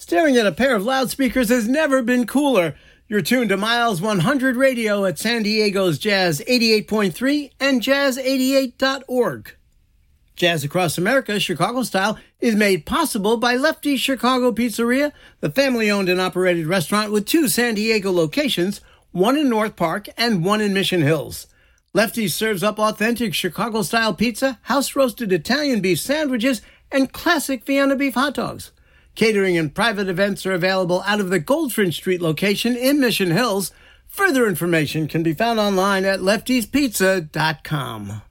Staring at a pair of loudspeakers has never been cooler. You're tuned to Miles 100 Radio at San Diego's Jazz 88.3 and jazz88.org. Jazz Across America, Chicago Style, is made possible by Lefty's Chicago Pizzeria, the family-owned and operated restaurant with 2 San Diego locations, one in North Park and one in Mission Hills. Lefty's serves up authentic Chicago-style pizza, house-roasted Italian beef sandwiches, and classic Vienna beef hot dogs. Catering and private events are available out of the Goldfinch Street location in Mission Hills. Further information can be found online at leftyspizza.com.